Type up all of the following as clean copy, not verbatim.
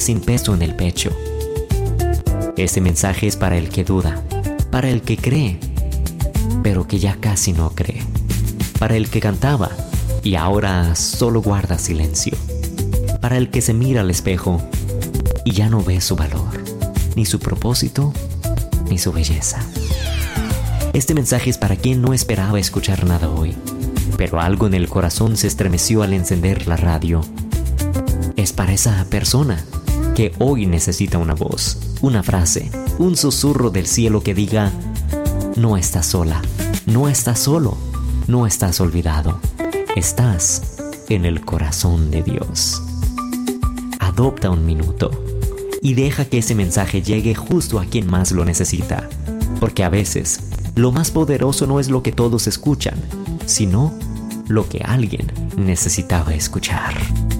sin peso en el pecho. Este mensaje es para el que duda, para el que cree, pero que ya casi no cree, para el que cantaba y ahora solo guarda silencio, para el que se mira al espejo y ya no ve su valor, ni su propósito, ni su belleza. Este mensaje es para quien no esperaba escuchar nada hoy, pero algo en el corazón se estremeció al encender la radio. Es para esa persona que hoy necesita una voz, una frase, un susurro del cielo que diga: no estás sola, no estás solo, no estás olvidado, estás en el corazón de Dios. Adopta un minuto y deja que ese mensaje llegue justo a quien más lo necesita, porque a veces lo más poderoso no es lo que todos escuchan, sino lo que alguien necesitaba escuchar.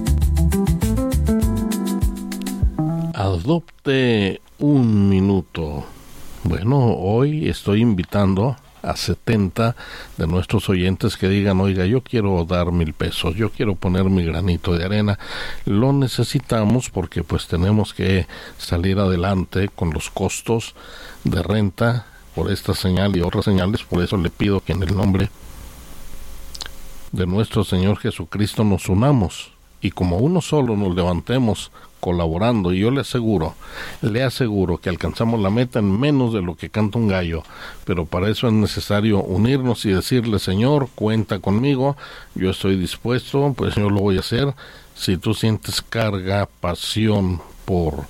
Adopte un minuto. Bueno, hoy estoy invitando a 70 de nuestros oyentes que digan: oiga, yo quiero dar 1,000 pesos, yo quiero poner mi granito de arena. Lo necesitamos porque pues tenemos que salir adelante con los costos de renta por esta señal y otras señales. Por eso le pido que en el nombre de nuestro Señor Jesucristo nos unamos y como uno solo nos levantemos colaborando, y yo le aseguro que alcanzamos la meta en menos de lo que canta un gallo. Pero para eso es necesario unirnos y decirle: Señor, cuenta conmigo, yo estoy dispuesto, pues yo lo voy a hacer. Si tú sientes carga, pasión por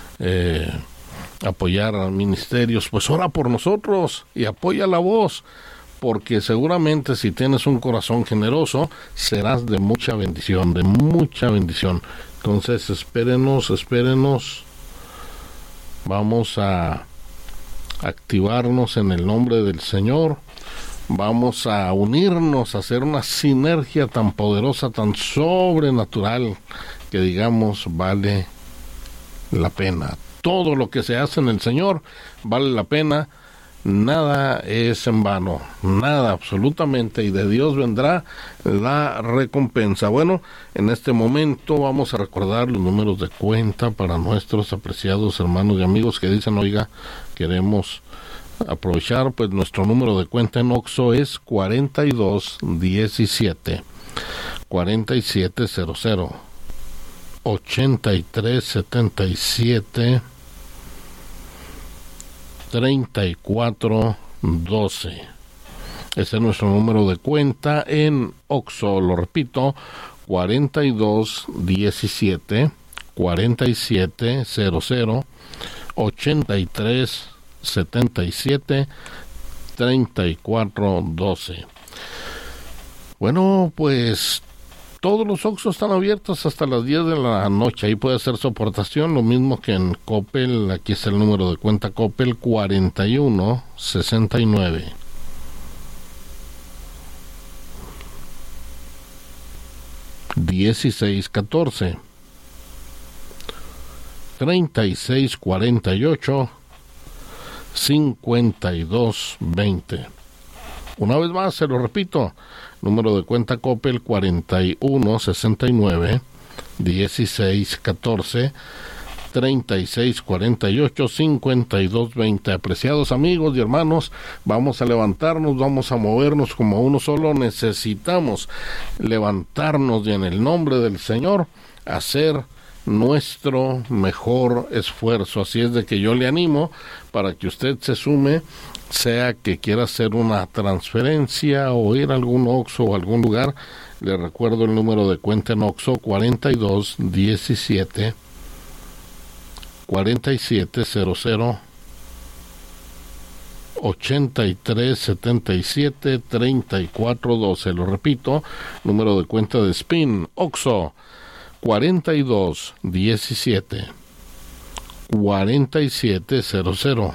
apoyar a ministerios, pues ora por nosotros y apoya la voz, porque seguramente si tienes un corazón generoso serás de mucha bendición, de mucha bendición. Entonces espérenos, vamos a activarnos en el nombre del Señor, vamos a unirnos, a hacer una sinergia tan poderosa, tan sobrenatural, que digamos vale la pena. Todo lo que se hace en el Señor vale la pena. Nada es en vano, nada absolutamente, y de Dios vendrá la recompensa. Bueno, en este momento vamos a recordar los números de cuenta para nuestros apreciados hermanos y amigos que dicen: oiga, queremos aprovechar. Pues nuestro número de cuenta en Oxxo es 4217 4700 8377 3412. Ese es nuestro número de cuenta en Oxxo. Lo repito: 4217 4700 8377 3412. Bueno, pues todos los Oxxos están abiertos hasta las 10 de la noche. Ahí puede hacer su aportación, lo mismo que en Coppel. Aquí está el número de cuenta Coppel: 4169 1614 3648 5220. Una vez más, se lo repito: número de cuenta Coppel 4169 1614 3648 5220. Apreciados amigos y hermanos, vamos a levantarnos, vamos a movernos como uno solo. Necesitamos levantarnos y en el nombre del Señor hacer nuestro mejor esfuerzo. Así es de que yo le animo para que usted se sume, sea que quiera hacer una transferencia o ir a algún Oxxo o algún lugar. Le recuerdo el número de cuenta en Oxxo: 4217 4700 8377 3412. Lo repito: número de cuenta de Spin Oxxo: 4217 4700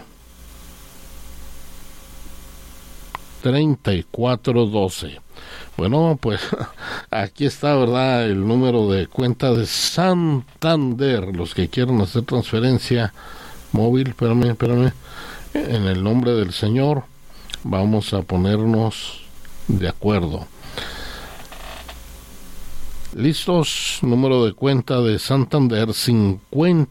3412. Bueno, pues aquí está, ¿verdad?, el número de cuenta de Santander. Los que quieran hacer transferencia móvil, espérame, en el nombre del Señor vamos a ponernos de acuerdo. ¿Listos? Número de cuenta de Santander 50